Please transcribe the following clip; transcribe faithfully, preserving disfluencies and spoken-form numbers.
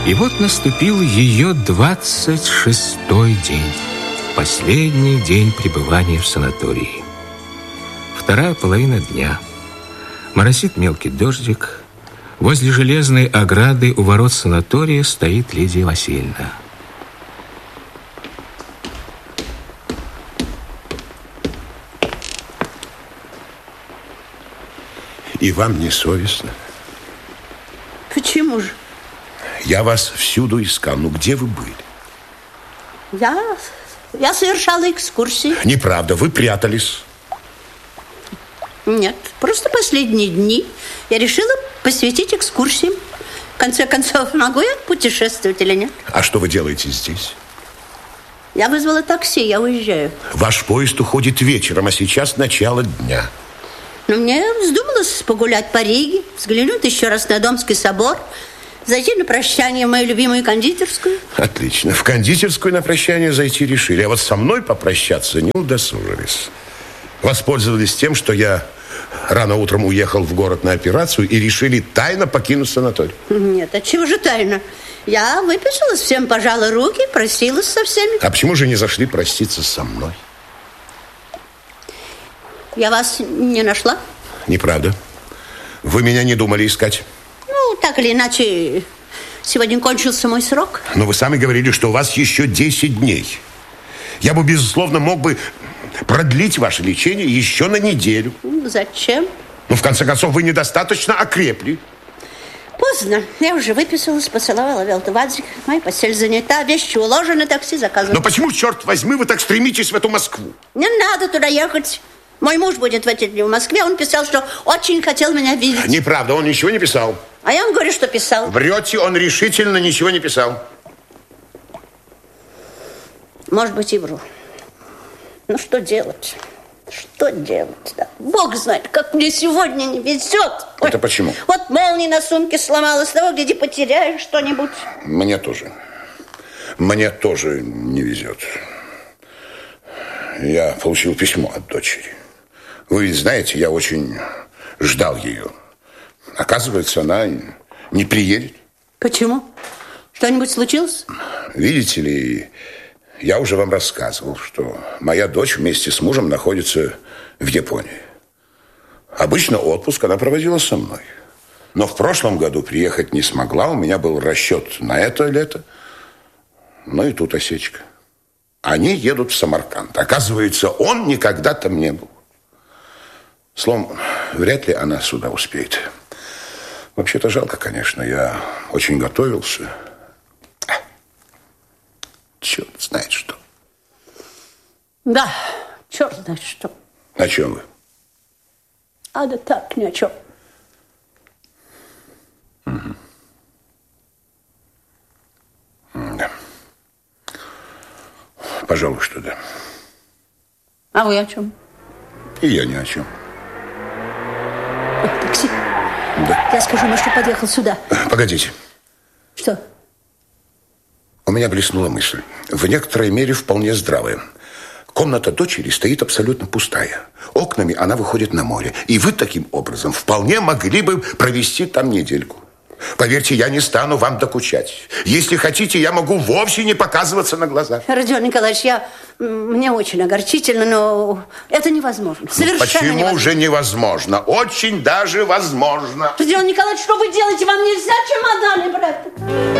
И вот наступил ее двадцать шестой день. Последний день пребывания в санатории. Вторая половина дня. Моросит мелкий дождик. Возле железной ограды у ворот санатория стоит Лидия Васильевна. И вам не совестно? Почему же? Я вас всюду искал. Ну, где вы были? Я, я совершала экскурсии. Неправда, вы прятались. Нет, просто последние дни я решила посвятить экскурсиям. В конце концов, могу я путешествовать или нет? А что вы делаете здесь? Я вызвала такси, я уезжаю. Ваш поезд уходит вечером, а сейчас начало дня. Но мне вздумалось погулять по Риге, взглянуть еще раз на Домский собор, зайти на прощание в мою любимую кондитерскую. Отлично. В кондитерскую на прощание зайти решили, а вот со мной попрощаться не удосужились. Воспользовались тем, что я рано утром уехал в город на операцию и решили тайно покинуть санаторий. Нет, отчего же тайно? Я выписалась, всем пожала руки, просилась со всеми. А почему же не зашли проститься со мной? Я вас не нашла? Неправда. Вы меня не думали искать. Ну, так или иначе, сегодня кончился мой срок. Но вы сами говорили, что у вас еще десять дней. Я бы, безусловно, мог бы продлить ваше лечение еще на неделю. Зачем? Ну, в конце концов, вы недостаточно окрепли. Поздно. Я уже выписалась, поцеловала Велтовадзик. Моя постель занята, вещи уложены, такси заказывают. Но почему, черт возьми, вы так стремитесь в эту Москву? Не надо туда ехать. Мой муж будет в эти дни в Москве. Он писал, что очень хотел меня видеть. Неправда, он ничего не писал. А я вам говорю, что писал. Врете, он решительно ничего не писал. Может быть, и вру. Ну, что делать? Что делать? Да? Бог знает, как мне сегодня не везет. Это почему? Вот молния на сумке сломалась, того, гляди, потеряешь что-нибудь. Мне тоже. Мне тоже не везет. Я получил письмо от дочери. Вы ведь знаете, я очень ждал ее. Оказывается, она не приедет. Почему? Что-нибудь случилось? Видите ли, я уже вам рассказывал, что моя дочь вместе с мужем находится в Японии. Обычно отпуск она проводила со мной. Но в прошлом году приехать не смогла. У меня был расчет на это лето. Ну и тут осечка. Они едут в Самарканд. Оказывается, он никогда там не был. Словом, вряд ли она сюда успеет. Вообще-то жалко, конечно. Я очень готовился. Черт знает что. Да, черт знает что. О чем вы? А да так, ни о чем. Угу. Да. Пожалуй, что да. А вы о чем? И я ни о чем. О, такси. Да. Я скажу, на что подъехал сюда. Погодите. Что? У меня блеснула мысль. В некоторой мере вполне здравая. Комната дочери стоит абсолютно пустая. Окнами она выходит на море. И вы таким образом вполне могли бы провести там недельку. Поверьте, я не стану вам докучать. Если хотите, я могу вовсе не показываться на глаза. Родион Николаевич, я... мне очень огорчительно, но это невозможно. Совершенно Почему невозможно. же невозможно? Очень даже возможно. Родион Николаевич, что вы делаете? Вам нельзя